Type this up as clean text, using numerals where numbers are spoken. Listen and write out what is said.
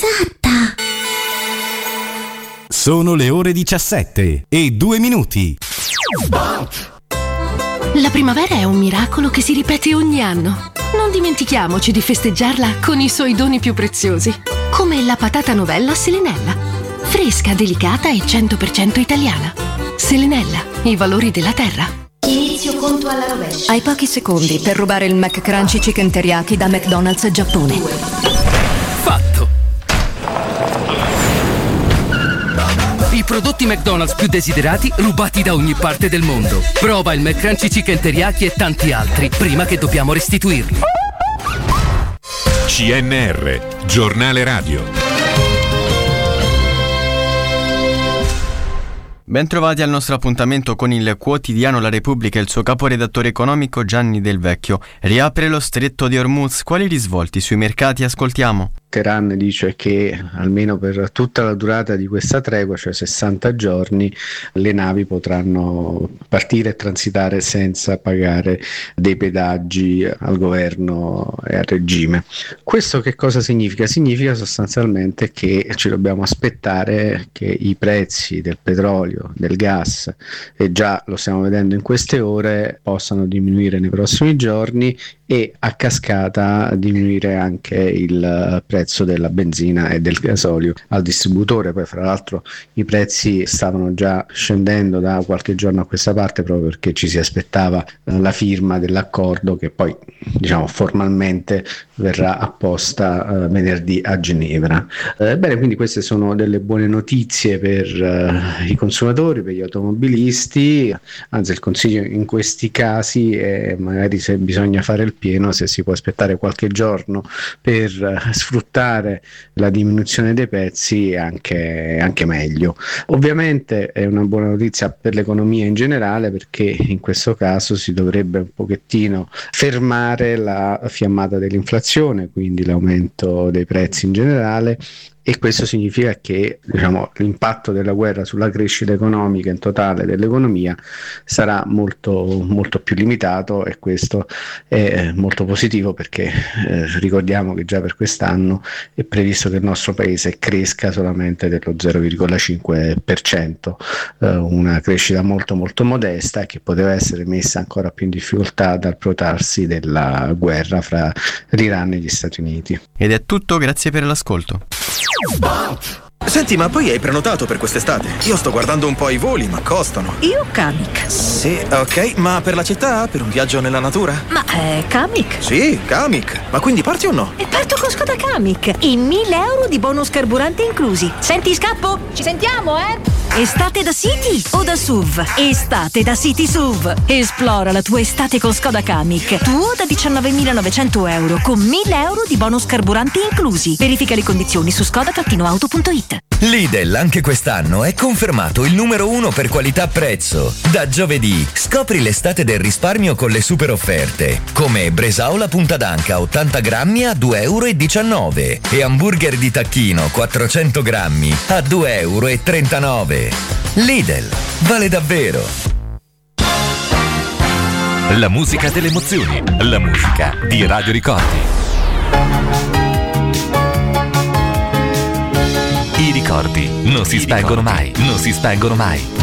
esatta. Sono le ore 17:02. La primavera è un miracolo che si ripete ogni anno. Non dimentichiamoci di festeggiarla con i suoi doni più preziosi, come la patata novella Selenella. Fresca, delicata e 100% italiana. Selenella, i valori della terra. Inizio conto alla rovescia. Hai pochi secondi per rubare il McCrunchy Chicken Teriyaki da McDonald's Giappone. Fatto! I prodotti McDonald's più desiderati rubati da ogni parte del mondo. Prova il McCrunchy Chicken Teriyaki e tanti altri prima che dobbiamo restituirli. CNR, giornale radio. Bentrovati al nostro appuntamento con il quotidiano La Repubblica e il suo caporedattore economico Gianni Del Vecchio. Riapre lo stretto di Hormuz, quali risvolti sui mercati ascoltiamo? Teheran dice che almeno per tutta la durata di questa tregua, cioè 60 giorni, le navi potranno partire e transitare senza pagare dei pedaggi al governo e al regime. Questo che cosa significa? Significa sostanzialmente che ci dobbiamo aspettare che i prezzi del petrolio, del gas, e già lo stiamo vedendo in queste ore, possano diminuire nei prossimi giorni e a cascata diminuire anche il prezzo della benzina e del gasolio al distributore. Poi fra l'altro i prezzi stavano già scendendo da qualche giorno a questa parte proprio perché ci si aspettava la firma dell'accordo che poi formalmente verrà apposta venerdì a Ginevra. Bene, quindi queste sono delle buone notizie per i consumatori, per gli automobilisti, anzi il consiglio in questi casi è magari, se bisogna fare il pieno, se si può aspettare qualche giorno per sfruttare la diminuzione dei prezzi anche meglio. Ovviamente è una buona notizia per l'economia in generale, perché in questo caso si dovrebbe un pochettino fermare la fiammata dell'inflazione, quindi l'aumento dei prezzi in generale, e questo significa che l'impatto della guerra sulla crescita economica in totale dell'economia sarà molto, molto più limitato, e questo è molto positivo perché ricordiamo che già per quest'anno è previsto che il nostro paese cresca solamente dello 0,5%, una crescita molto molto modesta che poteva essere messa ancora più in difficoltà dal protrarsi della guerra fra l'Iran e gli Stati Uniti. Ed è tutto, grazie per l'ascolto. Senti, ma poi hai prenotato per quest'estate? Io sto guardando un po' i voli, ma costano. Io Kamiq. Sì, ok, ma per la città? Per un viaggio nella natura? Ma Kamiq? Sì, Kamiq. Ma quindi parti o no? E parto con Skoda Kamiq. E 1.000 euro di bonus carburante inclusi. Senti, scappo? Ci sentiamo, Estate da City o da SUV? Estate da City SUV. Esplora la tua estate con Skoda Kamiq. Tuo da 19.900 euro con 1.000 euro di bonus carburante inclusi. Verifica le condizioni su skoda-auto.it. Lidl anche quest'anno è confermato il numero 1 per qualità-prezzo. Da giovedì scopri l'estate del risparmio con le super offerte, come Bresaola punta d'anca 80 grammi a 2,19 euro e hamburger di tacchino 400 grammi a 2,39 euro. Lidl, vale davvero. La musica delle emozioni, la musica di Radio Ricordi. I ricordi non si spengono mai, non si spengono mai.